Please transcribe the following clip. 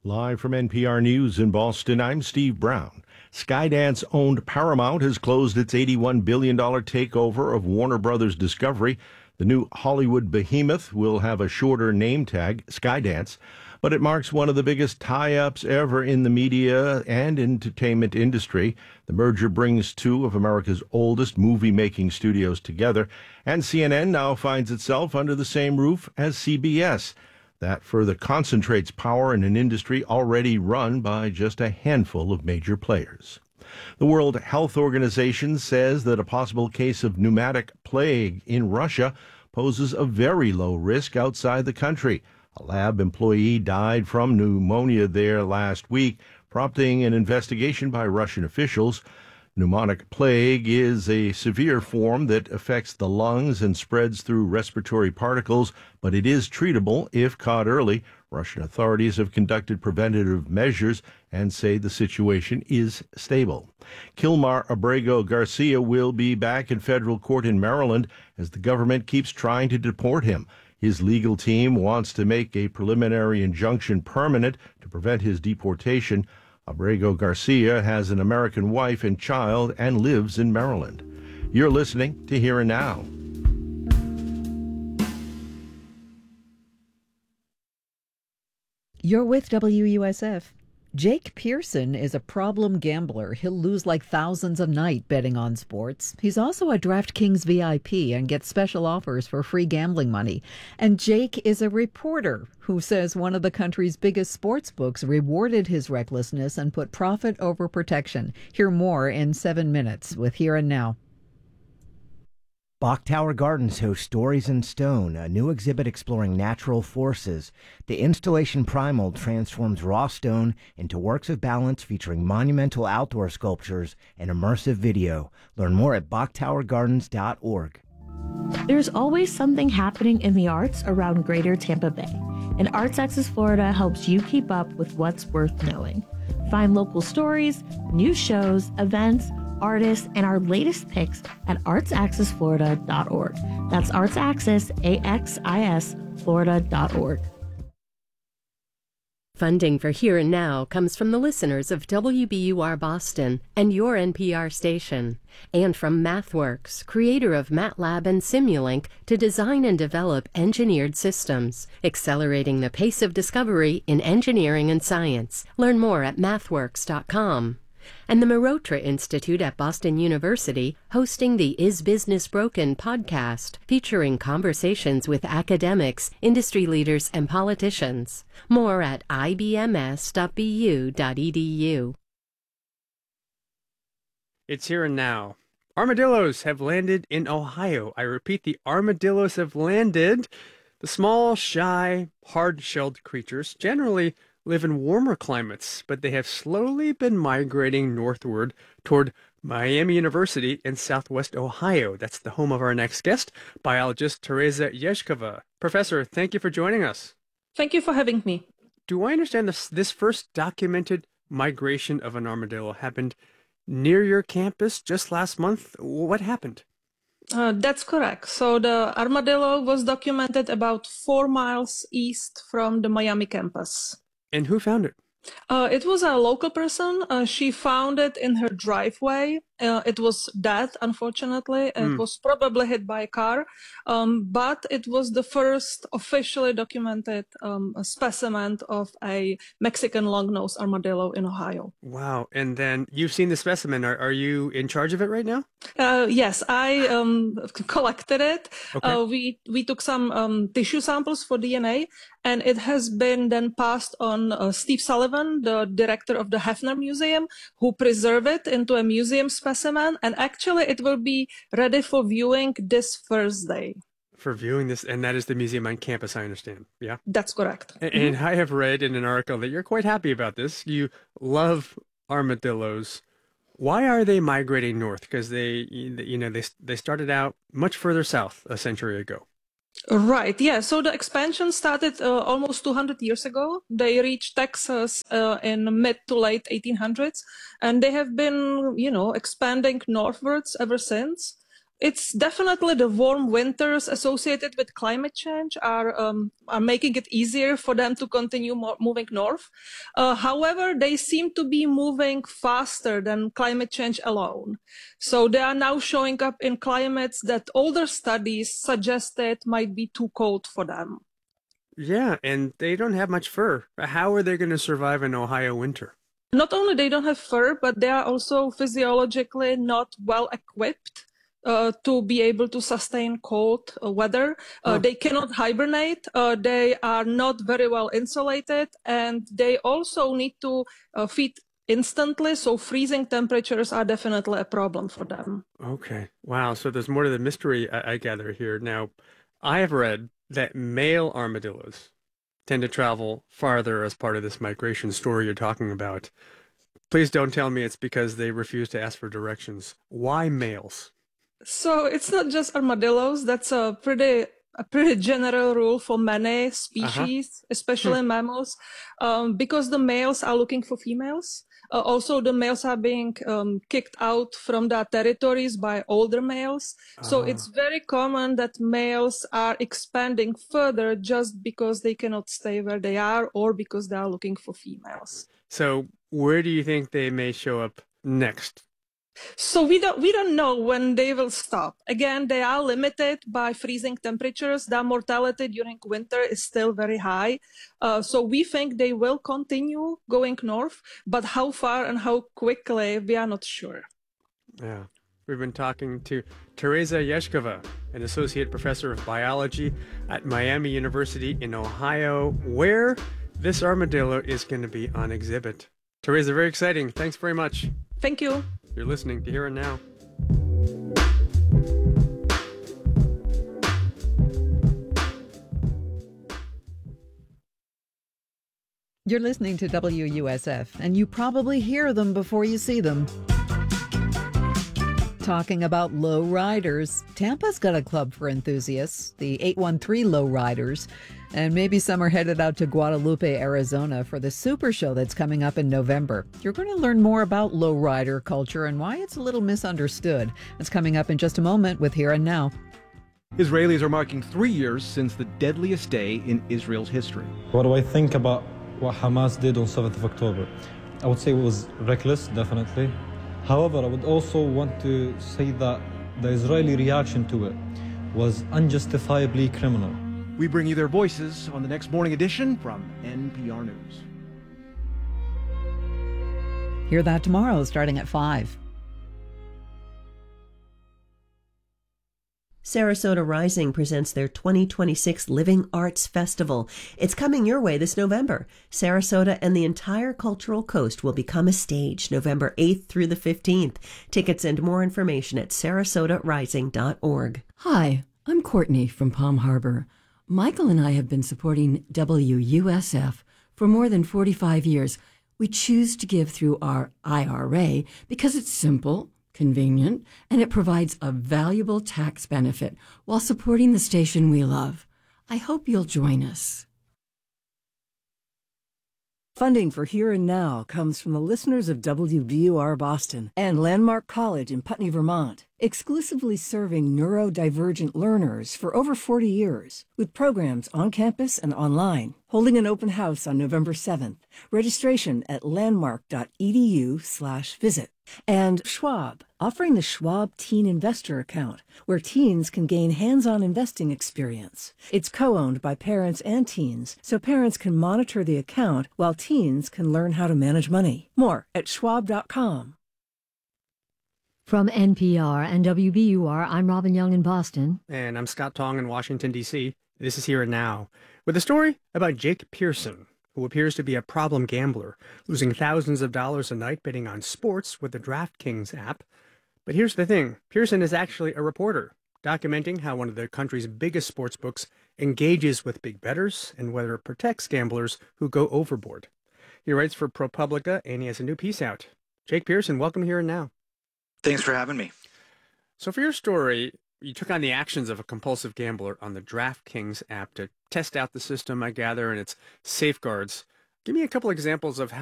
Live from NPR News in Boston, I'm Steve Brown. Skydance-owned Paramount has closed its $81 billion takeover of Warner Brothers Discovery. The new Hollywood behemoth will have a shorter name tag, Skydance, but it marks one of the biggest tie-ups ever in the media and entertainment industry. The merger brings two of America's oldest movie-making studios together, and CNN now finds itself under the same roof as CBS. That further concentrates power in an industry already run by just a handful of major players. The World Health Organization says that a possible case of pneumatic plague in Russia poses a very low risk outside the country. A lab employee died from pneumonia there last week, prompting an investigation by Russian officials. Pneumonic plague is a severe form that affects the lungs and spreads through respiratory particles, but it is treatable if caught early. Russian authorities have conducted preventative measures and say the situation is stable. Kilmar Abrego Garcia will be back in federal court in Maryland as the government keeps trying to deport him. His legal team wants to make a preliminary injunction permanent to prevent his deportation. Abrego Garcia has an American wife and child and lives in Maryland. You're listening to Here and Now. You're with WUSF. Jake Pearson is a problem gambler. He'll lose like thousands a night betting on sports. He's also a DraftKings VIP and gets special offers for free gambling money. And Jake is a reporter who says one of the country's biggest sports books rewarded his recklessness and put profit over protection. Hear more in 7 minutes with Here and Now. Bok Tower Gardens hosts Stories in Stone, a new exhibit exploring natural forces. The installation Primal transforms raw stone into works of balance featuring monumental outdoor sculptures and immersive video. Learn more at boktowergardens.org. There's always something happening in the arts around Greater Tampa Bay, and Arts Access Florida helps you keep up with what's worth knowing. Find local stories, new shows, events, artists, and our latest picks at artsaccessflorida.org. That's Artsaccess, AXIS, Florida.org. Funding for Here and Now comes from the listeners of WBUR Boston and your NPR station, and from MathWorks, creator of MATLAB and Simulink, to design and develop engineered systems, accelerating the pace of discovery in engineering and science. Learn more at mathworks.com. And the Marotra Institute at Boston University, hosting the Is Business Broken podcast, featuring conversations with academics, industry leaders, and politicians. More at ibms.bu.edu. It's Here and Now. Armadillos have landed in Ohio. I repeat, the armadillos have landed. The small, shy, hard-shelled creatures generally live in warmer climates, but they have slowly been migrating northward toward Miami University in southwest Ohio. That's the home of our next guest, biologist Teresa Yezhkova. Professor, thank you for joining us. Thank you for having me. Do I understand this first documented migration of an armadillo happened near your campus just last month? What happened? That's correct. So the armadillo was documented about 4 miles east from the Miami campus. And who found it? It was a local person. She found it in her driveway. It was dead, unfortunately. It was probably hit by a car, but it was the first officially documented specimen of a Mexican long-nosed armadillo in Ohio. Wow. And then you've seen the specimen. Are you in charge of it right now? Yes, I collected it. Okay. We took some tissue samples for DNA, and it has been then passed on Steve Sullivan, the director of the Hefner Museum, who preserved it into a museum specimen. And actually, it will be ready for viewing this Thursday. For viewing this, and that is the museum on campus, I understand. Yeah? That's correct. And I have read in an article that you're quite happy about this. You love armadillos. Why are they migrating north? Because they started out much further south a century ago. Right. Yeah. So the expansion started almost 200 years ago. They reached Texas in mid to late 1800s, and they have been, expanding northwards ever since. It's definitely the warm winters associated with climate change are making it easier for them to continue moving north. However, they seem to be moving faster than climate change alone. So they are now showing up in climates that older studies suggested might be too cold for them. Yeah, and they don't have much fur. How are they going to survive an Ohio winter? Not only they don't have fur, but they are also physiologically not well equipped to be able to sustain cold weather. They cannot hibernate. They are not very well insulated, and they also need to feed instantly. So freezing temperatures are definitely a problem for them. Okay. Wow. So there's more to the mystery, I gather here. Now, I have read that male armadillos tend to travel farther as part of this migration story you're talking about. Please don't tell me it's because they refuse to ask for directions. Why males? So it's not just armadillos. That's a pretty general rule for many species, especially mammals, because the males are looking for females. Also, the males are being kicked out from their territories by older males. So it's very common that males are expanding further just because they cannot stay where they are or because they are looking for females. So where do you think they may show up next? So we don't know when they will stop. Again, they are limited by freezing temperatures. Their mortality during winter is still very high. So we think they will continue going north, but how far and how quickly, we are not sure. Yeah. We've been talking to Teresa Yeshkova, an associate professor of biology at Miami University in Ohio, where this armadillo is going to be on exhibit. Teresa, very exciting. Thanks very much. Thank you. You're listening to Here and Now. You're listening to WUSF, and you probably hear them before you see them. Talking about low riders, Tampa's got a club for enthusiasts, the 813 Low Riders, and maybe some are headed out to Guadalupe, Arizona for the Super Show that's coming up in November. You're going to learn more about low rider culture and why it's a little misunderstood. That's coming up in just a moment with Here and Now. Israelis are marking 3 years since the deadliest day in Israel's history. What do I think about what Hamas did on 7th of October? I would say it was reckless, definitely. However, I would also want to say that the Israeli reaction to it was unjustifiably criminal. We bring you their voices on the next morning edition from NPR News. Hear that tomorrow starting at 5. Sarasota Rising presents their 2026 Living Arts Festival. It's coming your way this November. Sarasota and the entire Cultural Coast will become a stage November 8th through the 15th. Tickets and more information at sarasotarising.org. Hi, I'm Courtney from Palm Harbor. Michael and I have been supporting WUSF for more than 45 years. We choose to give through our IRA because it's simple, convenient, and it provides a valuable tax benefit while supporting the station we love. I hope you'll join us. Funding for Here and Now comes from the listeners of WBUR Boston and Landmark College in Putney, Vermont, exclusively serving neurodivergent learners for over 40 years, with programs on campus and online. Holding an open house on November 7th. Registration at landmark.edu/visit. And Schwab, offering the Schwab Teen Investor Account, where teens can gain hands-on investing experience. It's co-owned by parents and teens, so parents can monitor the account while teens can learn how to manage money. More at schwab.com. From NPR and WBUR, I'm Robin Young in Boston. And I'm Scott Tong in Washington, D.C. This is Here and Now, with a story about Jake Pearson, who appears to be a problem gambler, losing thousands of dollars a night betting on sports with the DraftKings app. But here's the thing. Pearson is actually a reporter, documenting how one of the country's biggest sports books engages with big bettors and whether it protects gamblers who go overboard. He writes for ProPublica, and he has a new piece out. Jake Pearson, welcome to Here and Now. Thanks for having me. So for your story, you took on the actions of a compulsive gambler on the DraftKings app to test out the system, I gather, and its safeguards. Give me a couple examples of how